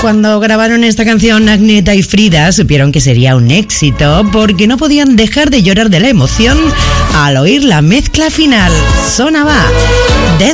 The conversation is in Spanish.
Cuando grabaron esta canción, Agneta y Frida supieron que sería un éxito porque no podían dejar de llorar de la emoción al oír la mezcla final. Sonaba